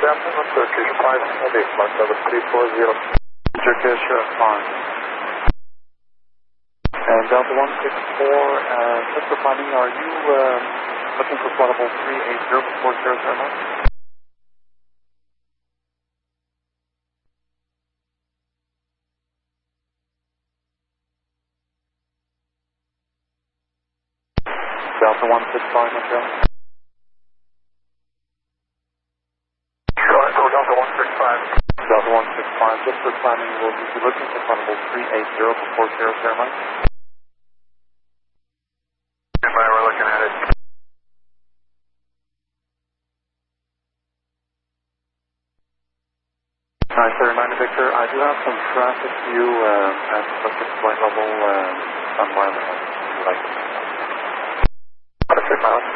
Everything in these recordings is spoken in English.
afternoon, Turkish 5, Monday, flight 7340. Turkish 5. And Delta 164, just for finding, are you looking for flight level 380 before 009? Delta 165, Montreal. Sure, so Delta 165. Delta 165, just for planning, will you be looking for flight level 380 before 009? We're looking at it. Alright, sir, reminder Victor, I do have some traffic to you at selected flight level environment. Like, 6 miles.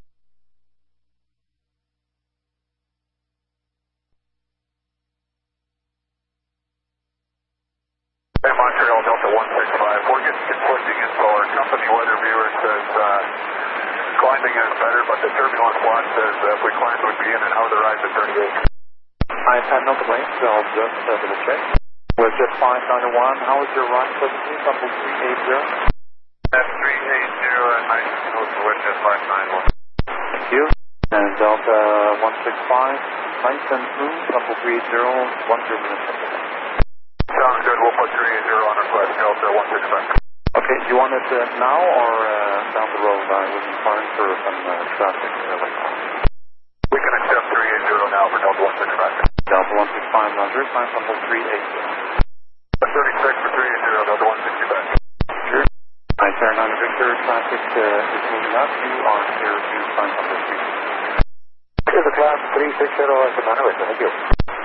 Hey, Montreal, Delta 165. We're getting conflicting info. Our company weather viewer says climbing is better, but the turbulence watch says if we climbed, we'd be in and out of the rise at 38. I've had no complaints, so I'll just double check. With just 591, how is your ride presently? Level 380? That's 380 and nice to know to witness 591. Thank you. And Delta 165, nice and smooth, level 380, 10 minutes. Sounds good. We'll put 380 on request, Delta 165. Okay, do you want it now or down the road? I was inquiring for some traffic later on. We can accept 380 now for Delta 165. Delta 165, Roger, sign level 380. 36 for 380, Delta 165. Sure. Hi, sir, 9 Victor, traffic is moving up. You are here to sign level 380. Here's the class 360 as the manner, thank you.